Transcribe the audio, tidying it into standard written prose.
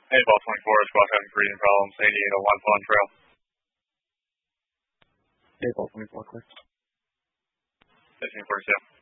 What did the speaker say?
Hey, Ball 24, squad having breathing problems. They need a 1 trail. Hey, Ball 24, clear. 1547.